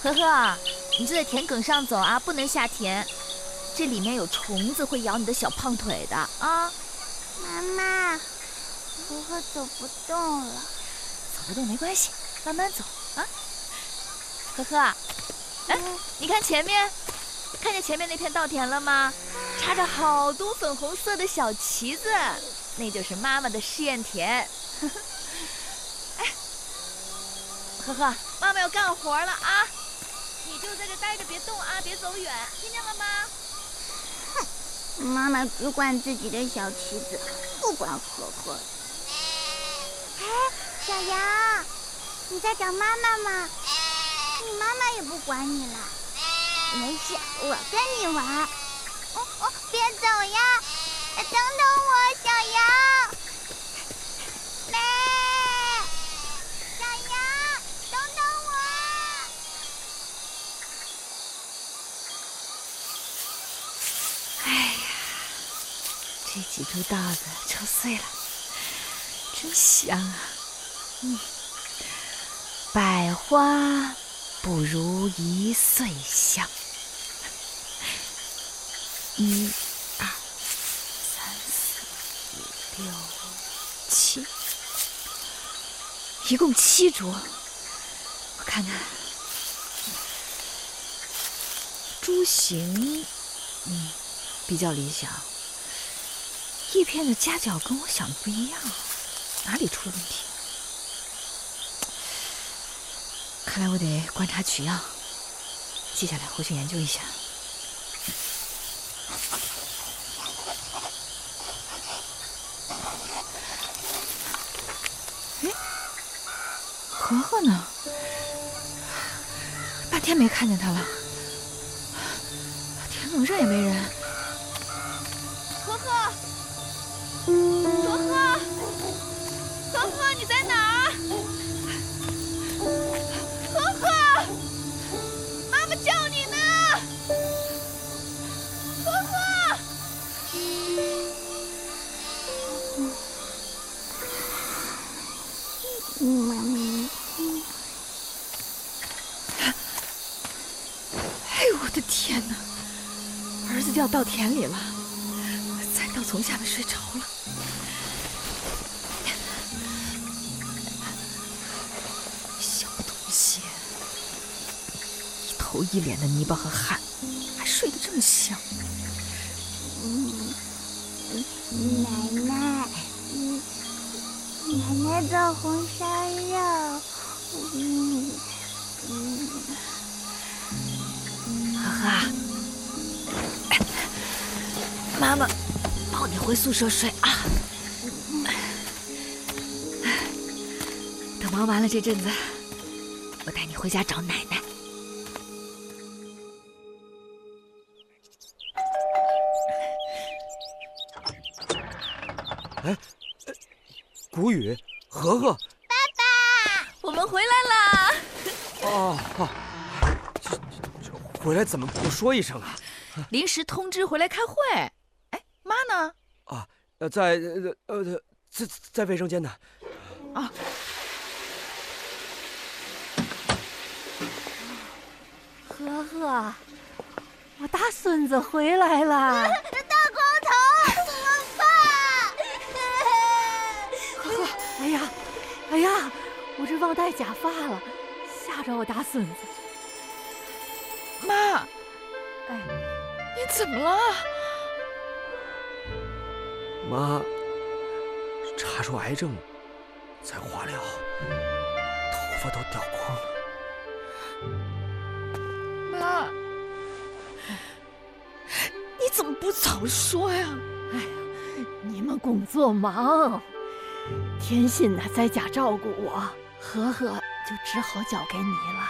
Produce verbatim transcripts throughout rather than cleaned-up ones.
呵呵，你就在田埂上走啊，不能下田，这里面有虫子会咬你的小胖腿的啊。 妈妈，呵呵走不动了。 走不动没关系，慢慢走啊。呵呵，哎，嗯、你看前面，看见前面那片稻田了吗？插着好多粉红色的小旗子，那就是妈妈的试验田。呵呵，哎，呵呵，妈妈要干活了啊！你就在这待着，别动啊，别走远，听见了吗？ 哼，妈妈只管自己的小旗子，不管呵呵的。哎，小羊，你在找妈妈吗？你妈妈也不管你了。没事，我跟你玩。哦哦，别走呀！等等我，小羊。妹，小羊，等等我。 哎呀，这几株稻子抽碎了，真香啊！嗯，百花不如一岁香。一、二、三、四、五、六、七，一共七株。我看看，株形，嗯，比较理想。叶片的夹角跟我想的不一样，哪里出了问题？看来我得观察取样，记下来回去研究一下。哎，和和呢？半天没看见他了，田埂上也没人。和和，和和，和和，你在哪儿？和和，妈妈叫你呢。和和， 妈咪， 哎呦我的天哪！儿子掉稻田里了，在稻丛下面睡着了。小东西，一头一脸的泥巴和汗，还睡得这么香。 嗯，奶奶，嗯，奶奶做红烧肉，嗯嗯。 呵呵，妈妈抱你回宿舍睡啊。等忙完了这阵子，我带你回家找奶奶。 哎，谷雨，和和， 爸爸， 我们回来啦！ 哦哦，这这回来怎么不说一声啊？ 临时通知回来开会。哎，妈呢？ 啊，呃，在呃呃在在卫生间呢。 啊。 和和，我大孙子回来了。 大光头，我爸。 和和，哎呀，哎呀，我这忘带假发了，吓着我大孙子。 妈， 哎， 你怎么了？ 妈，查出癌症，在化疗，头发都掉光了。 妈，你怎么不早说呀？ 哎呀，你们工作忙，天信呢在家照顾我，和和就只好交给你了。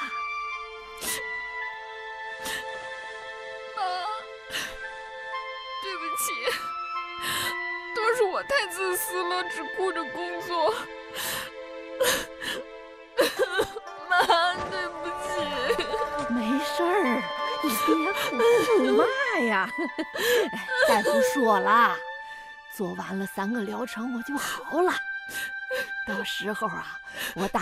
对不起，都是我太自私了，只顾着工作。妈，对不起。 没事儿，你别哭，哭嘛呀？哎，大夫说了，做完了三个疗程我就好了。到时候啊，我打